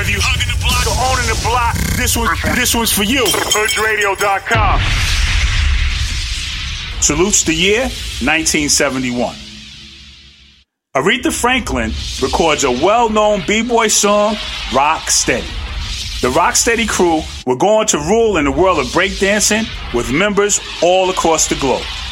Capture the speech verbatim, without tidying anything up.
If you hugging the block or owning the block, this one, this one's for you. Hood Radio dot com. Salutes the year nineteen seventy-one. Aretha Franklin records a well-known b-boy song, Rock Steady. The Rock Steady crew were going to rule in the world of breakdancing with members all across the globe.